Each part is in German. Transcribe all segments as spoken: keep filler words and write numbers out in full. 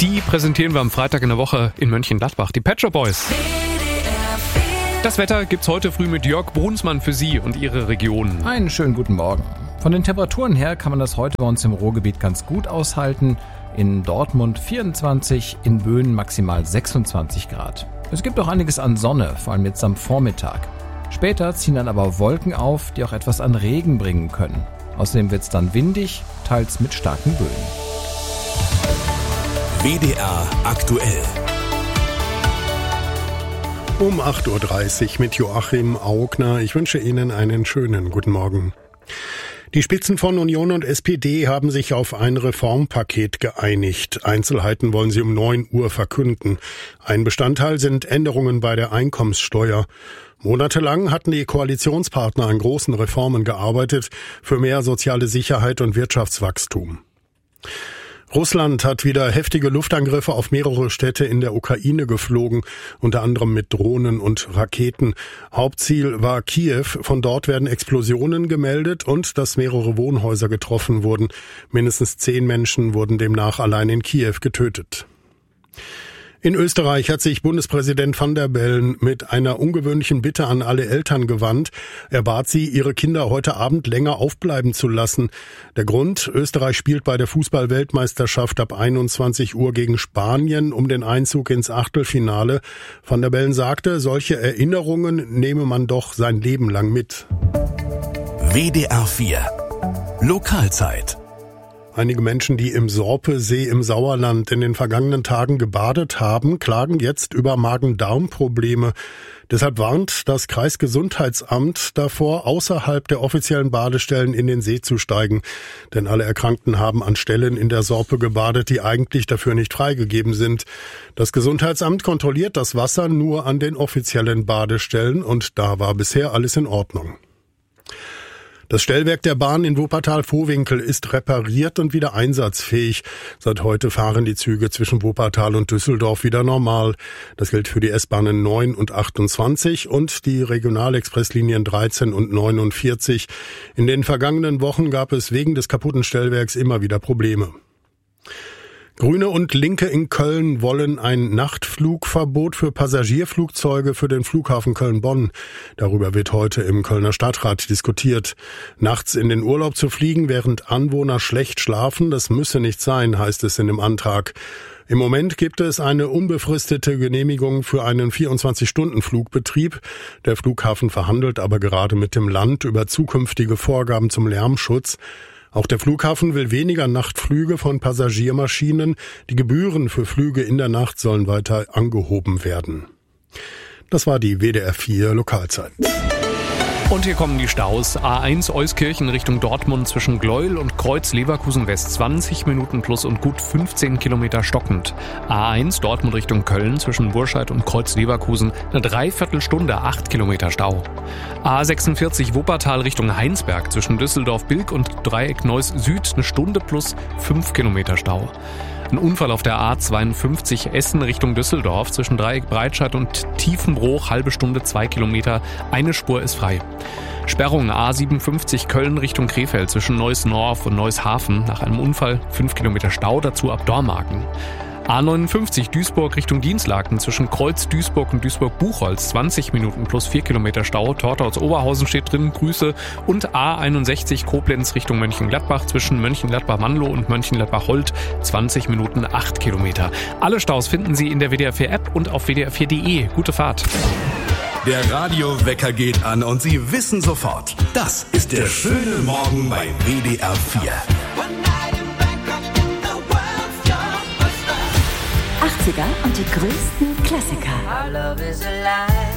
Die präsentieren wir am Freitag in der Woche in Mönchengladbach, die Pet Shop Boys. Das Wetter gibt's heute früh mit Jörg Brunsmann für Sie und Ihre Region. Einen schönen guten Morgen. Von den Temperaturen her kann man das heute bei uns im Ruhrgebiet ganz gut aushalten. In Dortmund vierundzwanzig, in Böen maximal sechsundzwanzig Grad. Es gibt auch einiges an Sonne, vor allem jetzt am Vormittag. Später ziehen dann aber Wolken auf, die auch etwas an Regen bringen können. Außerdem wird's dann windig, teils mit starken Böen. W D R aktuell. Um acht Uhr dreißig mit Joachim Augner. Ich wünsche Ihnen einen schönen guten Morgen. Die Spitzen von Union und S P D haben sich auf ein Reformpaket geeinigt. Einzelheiten wollen sie um neun Uhr verkünden. Ein Bestandteil sind Änderungen bei der Einkommenssteuer. Monatelang hatten die Koalitionspartner an großen Reformen gearbeitet für mehr soziale Sicherheit und Wirtschaftswachstum. Russland hat wieder heftige Luftangriffe auf mehrere Städte in der Ukraine geflogen, unter anderem mit Drohnen und Raketen. Hauptziel war Kiew. Von dort werden Explosionen gemeldet und dass mehrere Wohnhäuser getroffen wurden. Mindestens zehn Menschen wurden demnach allein in Kiew getötet. In Österreich hat sich Bundespräsident Van der Bellen mit einer ungewöhnlichen Bitte an alle Eltern gewandt. Er bat sie, ihre Kinder heute Abend länger aufbleiben zu lassen. Der Grund: Österreich spielt bei der Fußball-Weltmeisterschaft ab einundzwanzig Uhr gegen Spanien um den Einzug ins Achtelfinale. Van der Bellen sagte, solche Erinnerungen nehme man doch sein Leben lang mit. W D R vier Lokalzeit. Einige Menschen, die im Sorpesee im Sauerland in den vergangenen Tagen gebadet haben, klagen jetzt über Magen-Darm-Probleme. Deshalb warnt das Kreisgesundheitsamt davor, außerhalb der offiziellen Badestellen in den See zu steigen. Denn alle Erkrankten haben an Stellen in der Sorpe gebadet, die eigentlich dafür nicht freigegeben sind. Das Gesundheitsamt kontrolliert das Wasser nur an den offiziellen Badestellen und da war bisher alles in Ordnung. Das Stellwerk der Bahn in Wuppertal-Vohwinkel ist repariert und wieder einsatzfähig. Seit heute fahren die Züge zwischen Wuppertal und Düsseldorf wieder normal. Das gilt für die S-Bahnen neun und achtundzwanzig und die Regionalexpresslinien dreizehn und neunundvierzig. In den vergangenen Wochen gab es wegen des kaputten Stellwerks immer wieder Probleme. Grüne und Linke in Köln wollen ein Nachtflugverbot für Passagierflugzeuge für den Flughafen Köln-Bonn. Darüber wird heute im Kölner Stadtrat diskutiert. Nachts in den Urlaub zu fliegen, während Anwohner schlecht schlafen, das müsse nicht sein, heißt es in dem Antrag. Im Moment gibt es eine unbefristete Genehmigung für einen vierundzwanzig-Stunden-Flugbetrieb. Der Flughafen verhandelt aber gerade mit dem Land über zukünftige Vorgaben zum Lärmschutz. Auch der Flughafen will weniger Nachtflüge von Passagiermaschinen. Die Gebühren für Flüge in der Nacht sollen weiter angehoben werden. Das war die W D R vier Lokalzeit. Und hier kommen die Staus. A eins Euskirchen Richtung Dortmund zwischen Gleuel und Kreuz Leverkusen West zwanzig Minuten plus und gut fünfzehn Kilometer stockend. A eins Dortmund Richtung Köln zwischen Burscheid und Kreuz Leverkusen eine Dreiviertelstunde, acht Kilometer Stau. A sechsundvierzig Wuppertal Richtung Heinsberg zwischen Düsseldorf-Bilk und Dreieck Neuss Süd eine Stunde plus fünf Kilometer Stau. Ein Unfall auf der A zweiundfünfzig Essen Richtung Düsseldorf zwischen Dreieck Breitscheid und Tiefenbruch, halbe Stunde, zwei Kilometer. Eine Spur ist frei. Sperrung A siebenundfünfzig Köln Richtung Krefeld zwischen Neuss-Norf und Neuss-Hafen. Nach einem Unfall fünf Kilometer Stau, dazu ab Dormagen. A neunundfünfzig Duisburg Richtung Dienstlaken zwischen Kreuz Duisburg und Duisburg-Buchholz zwanzig Minuten plus vier Kilometer Stau. Torthaus-Oberhausen steht drin, Grüße. Und A einundsechzig Koblenz Richtung Mönchengladbach zwischen Mönchengladbach-Manlow und Mönchengladbach-Holt zwanzig Minuten, acht Kilometer. Alle Staus finden Sie in der W D R vier App und auf w d r vier punkt de. Gute Fahrt. Der Radiowecker geht an und Sie wissen sofort, das ist der schöne Morgen bei W D R vier. achtziger und die größten Klassiker. Our love is alive.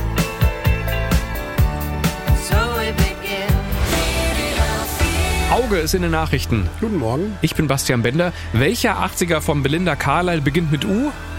So we begin. Auge ist in den Nachrichten. Guten Morgen. Ich bin Bastian Bender. Welcher achtziger von Belinda Carlisle beginnt mit U?